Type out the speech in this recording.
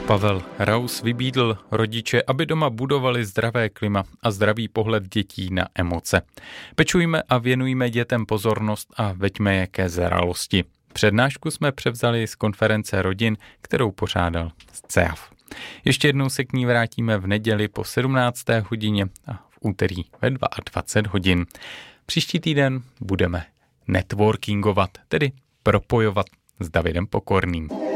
Pavel Raus vybídl rodiče, aby doma budovali zdravé klima a zdravý pohled dětí na emoce. Pečujme a věnujme dětem pozornost a veďme je ke zralosti. Přednášku jsme převzali z konference rodin, kterou pořádal CEAF. Ještě jednou se k ní vrátíme v neděli po 17. hodině a v úterý ve 22 hodin. Příští týden budeme networkingovat, tedy propojovat s Davidem Pokorným.